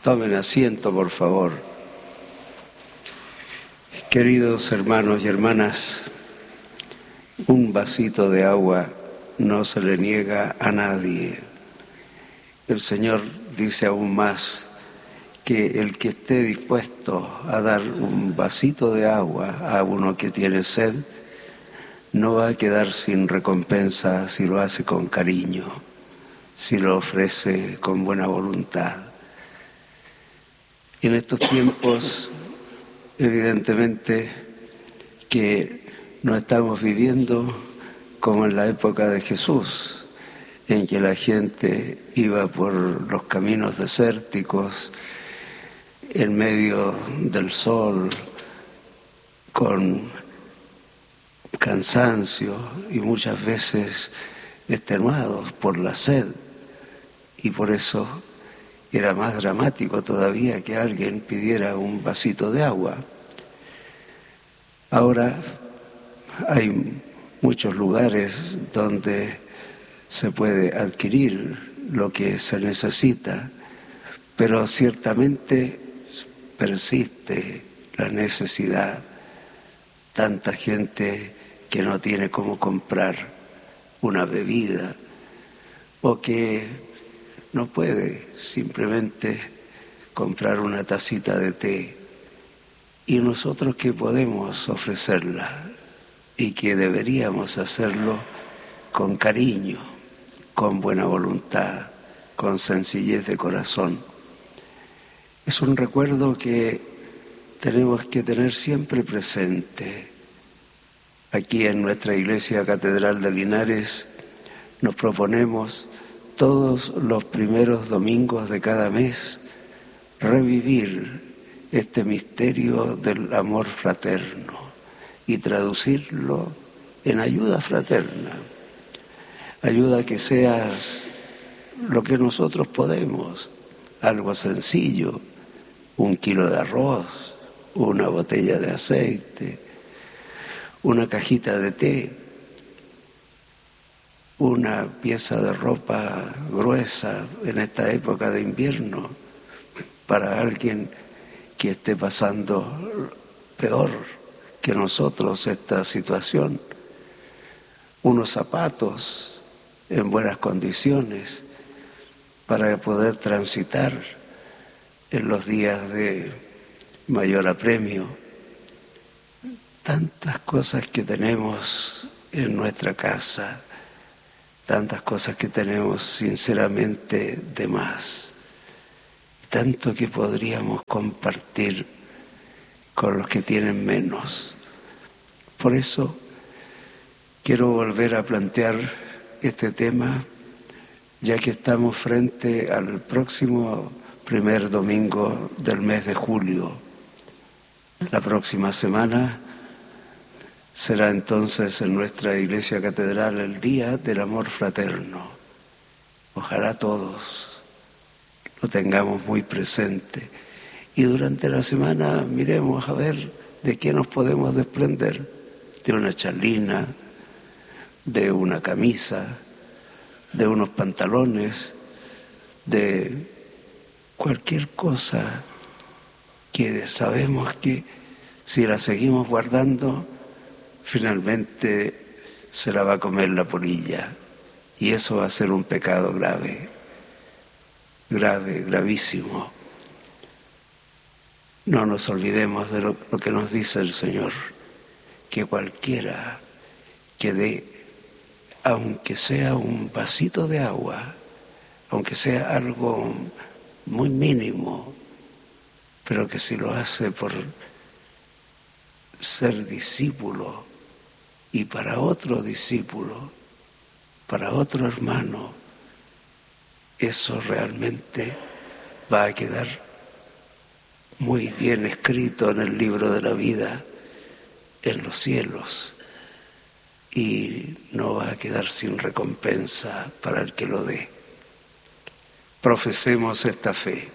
Tomen asiento, por favor. Queridos hermanos y hermanas, un vasito de agua no se le niega a nadie. El Señor dice aún más que el que esté dispuesto a dar un vasito de agua a uno que tiene sed, no va a quedar sin recompensa si lo hace con cariño, si lo ofrece con buena voluntad. En estos tiempos, evidentemente, que no estamos viviendo como en la época de Jesús, en que la gente iba por los caminos desérticos, en medio del sol, con cansancio y muchas veces extenuados por la sed, y por eso era más dramático todavía que alguien pidiera un vasito de agua. Ahora hay muchos lugares donde se puede adquirir lo que se necesita, pero ciertamente persiste la necesidad. Tanta gente que no tiene cómo comprar una bebida o que no puede simplemente comprar una tacita de té, y nosotros que podemos ofrecerla y que deberíamos hacerlo con cariño, con buena voluntad, con sencillez de corazón. Es un recuerdo que tenemos que tener siempre presente. Aquí en nuestra Iglesia Catedral de Linares nos proponemos todos los primeros domingos de cada mes revivir este misterio del amor fraterno y traducirlo en ayuda fraterna. Ayuda que seas lo que nosotros podemos, algo sencillo, 1 kilo de arroz, una botella de aceite, una cajita de té, una pieza de ropa gruesa en esta época de invierno para alguien que esté pasando peor que nosotros esta situación, unos zapatos en buenas condiciones para poder transitar en los días de mayor apremio. Tantas cosas que tenemos en nuestra casa, tantas cosas que tenemos sinceramente de más, tanto que podríamos compartir con los que tienen menos. Por eso quiero volver a plantear este tema, ya que estamos frente al próximo primer domingo del mes de julio. La próxima semana será entonces en nuestra Iglesia Catedral el Día del Amor Fraterno. Ojalá todos lo tengamos muy presente y durante la semana miremos a ver de qué nos podemos desprender, de una chalina, de una camisa, de unos pantalones, de cualquier cosa que sabemos que si la seguimos guardando, finalmente se la va a comer la polilla, y eso va a ser un pecado grave, gravísimo. No nos olvidemos de lo que nos dice el Señor, que cualquiera que dé, aunque sea un vasito de agua, aunque sea algo muy mínimo, pero que si lo hace por ser discípulo y para otro discípulo, para otro hermano, eso realmente va a quedar muy bien escrito en el libro de la vida, en los cielos, y no va a quedar sin recompensa para el que lo dé. Profesemos esta fe.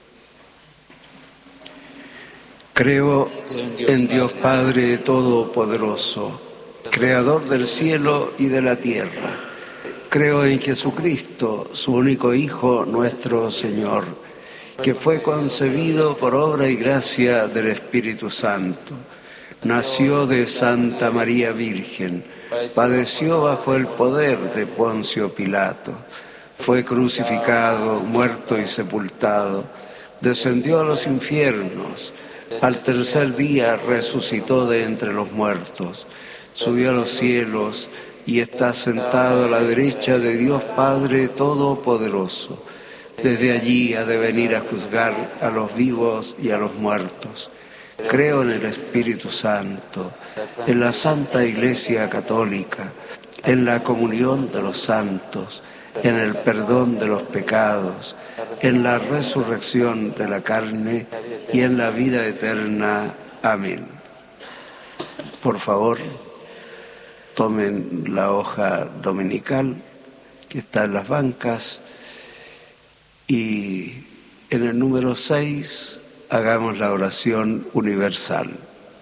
Creo en Dios Padre Todopoderoso, Creador del cielo y de la tierra. Creo en Jesucristo, su único Hijo, nuestro Señor, que fue concebido por obra y gracia del Espíritu Santo. Nació de Santa María Virgen, padeció bajo el poder de Poncio Pilato, fue crucificado, muerto y sepultado, descendió a los infiernos, al tercer día resucitó de entre los muertos, subió a los cielos y está sentado a la derecha de Dios Padre Todopoderoso. Desde allí ha de venir a juzgar a los vivos y a los muertos. Creo en el Espíritu Santo, en la Santa Iglesia Católica, en la comunión de los santos, en el perdón de los pecados, en la resurrección de la carne y en la vida eterna. Amén. Por favor, tomen la hoja dominical que está en las bancas y en el número 6 hagamos la oración universal.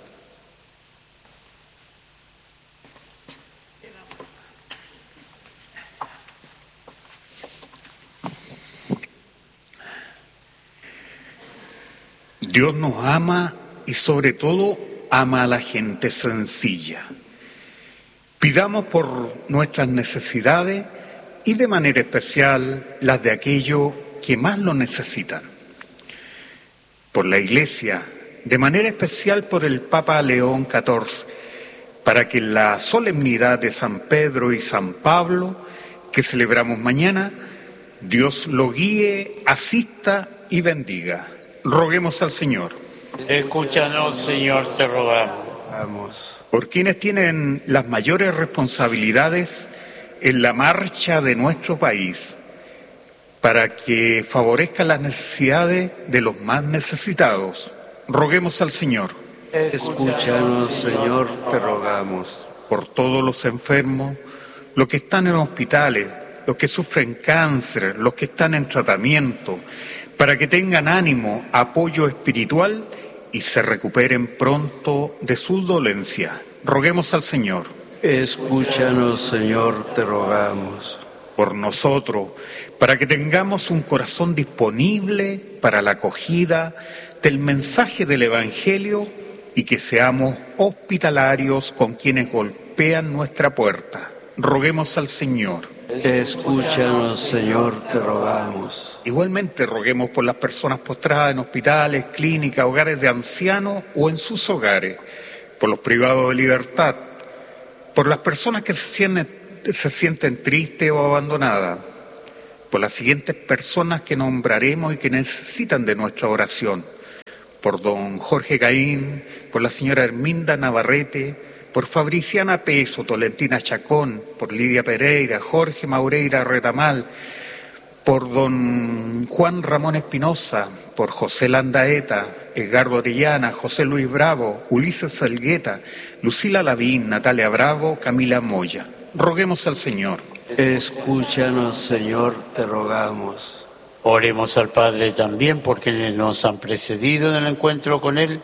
Dios nos ama y sobre todo ama a la gente sencilla. Pidamos por nuestras necesidades y de manera especial las de aquellos que más lo necesitan. Por la Iglesia, de manera especial por el Papa León XIV, para que en la solemnidad de San Pedro y San Pablo, que celebramos mañana, Dios lo guíe, asista y bendiga. Roguemos al Señor. Escúchanos, Señor, te rogamos. Vamos. Por quienes tienen las mayores responsabilidades en la marcha de nuestro país, para que favorezca las necesidades de los más necesitados. Roguemos al Señor. Escúchanos, Señor, te rogamos. Por todos los enfermos, los que están en hospitales, los que sufren cáncer, los que están en tratamiento, para que tengan ánimo, apoyo espiritual y se recuperen pronto de su dolencia. Roguemos al Señor. Escúchanos, Señor, te rogamos. Por nosotros, para que tengamos un corazón disponible para la acogida del mensaje del Evangelio y que seamos hospitalarios con quienes golpean nuestra puerta. Roguemos al Señor. Escúchanos, Señor, te rogamos. Igualmente roguemos por las personas postradas en hospitales, clínicas, hogares de ancianos o en sus hogares, por los privados de libertad, por las personas que se sienten tristes o abandonadas, por las siguientes personas que nombraremos y que necesitan de nuestra oración, por don Jorge Caín, por la señora Herminda Navarrete, por Fabriciana Peso, Tolentina Chacón, por Lidia Pereira, Jorge Maureira Retamal, por don Juan Ramón Espinosa, por José Landaeta, Edgardo Orellana, José Luis Bravo, Ulises Salgueta, Lucila Lavín, Natalia Bravo, Camila Moya. Roguemos al Señor. Escúchanos, Señor, te rogamos. Oremos al Padre también por quienes nos han precedido en el encuentro con Él.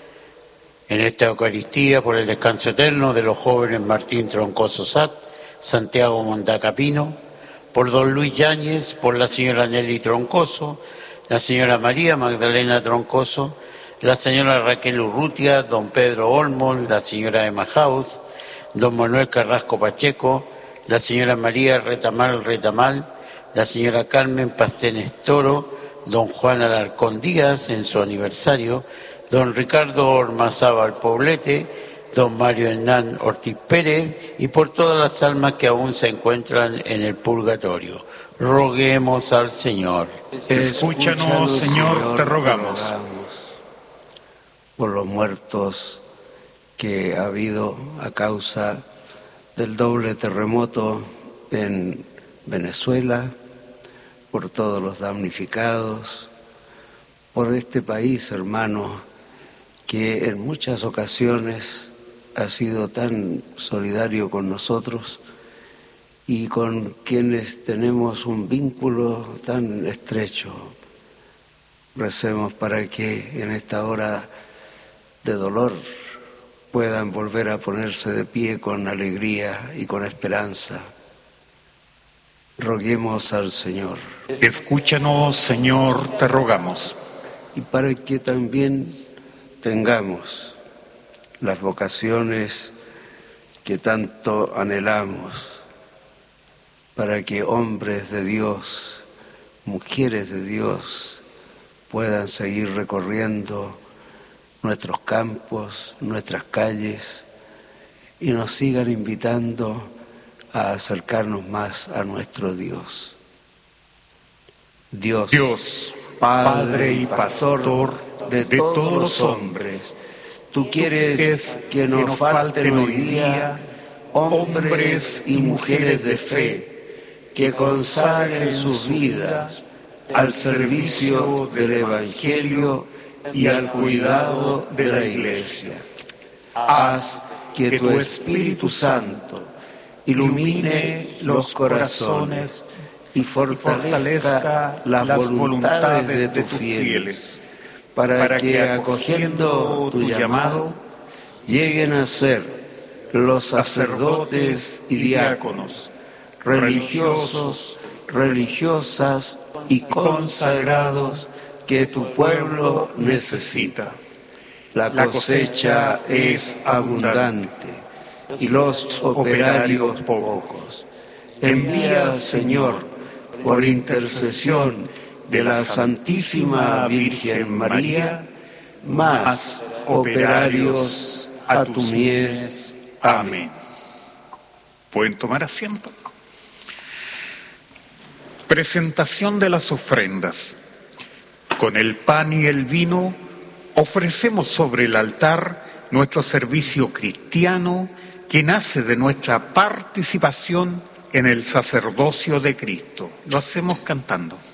En esta Eucaristía, por el descanso eterno de los jóvenes Martín Troncoso Sat, Santiago Mondacapino, por don Luis Yáñez, por la señora Nelly Troncoso, la señora María Magdalena Troncoso, la señora Raquel Urrutia, don Pedro Olmos, la señora Emma Haus, don Manuel Carrasco Pacheco, la señora María Retamal, la señora Carmen Pastenes Toro, don Juan Alarcón Díaz en su aniversario, don Ricardo Ormazábal Poblete, don Mario Hernán Ortiz Pérez y por todas las almas que aún se encuentran en el purgatorio. Roguemos al Señor. Escúchanos, Señor, te rogamos. Por los muertos que ha habido a causa del doble terremoto en Venezuela, por todos los damnificados, por este país, hermano, que en muchas ocasiones ha sido tan solidario con nosotros y con quienes tenemos un vínculo tan estrecho. Recemos para que en esta hora de dolor puedan volver a ponerse de pie con alegría y con esperanza. Roguemos al Señor. Escúchanos, Señor, te rogamos. Y para que también tengamos las vocaciones que tanto anhelamos, para que hombres de Dios, mujeres de Dios, puedan seguir recorriendo nuestros campos, nuestras calles, y nos sigan invitando a acercarnos más a nuestro Dios. Dios, Padre y Pastor de todos los hombres, tú quieres que nos falten hoy día hombres y mujeres de fe que consagren sus vidas al servicio del Evangelio y al cuidado de la Iglesia. Haz que tu Espíritu Santo ilumine los corazones y fortalezca las voluntades de tus fieles, para que acogiendo tu llamado lleguen a ser los sacerdotes y diáconos, religiosos, religiosas y consagrados que tu pueblo necesita. La cosecha es abundante y los operarios pocos. Envía, Señor, por intercesión de la Santísima Virgen María, más operarios a tu mies. Amén. ¿Pueden tomar asiento? Presentación de las ofrendas. Con el pan y el vino ofrecemos sobre el altar nuestro servicio cristiano que nace de nuestra participación en el sacerdocio de Cristo. Lo hacemos cantando.